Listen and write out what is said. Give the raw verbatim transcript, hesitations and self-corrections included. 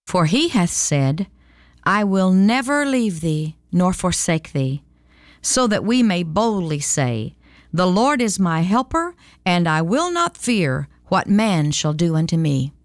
For he hath said, I will never leave thee nor forsake thee, so that we may boldly say, The Lord is my helper, and I will not fear what man shall do unto me.